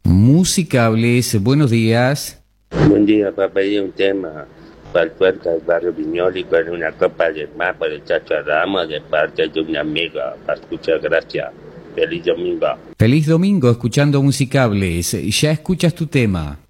Musicables, buenos días. Buen día, para pedir un tema para el puerto del barrio Viñoli con una copa de más por el Chacho Ramos de parte de una amiga. Para escuchar, gracias. Feliz domingo. Feliz domingo escuchando Musicables. Ya escuchas tu tema.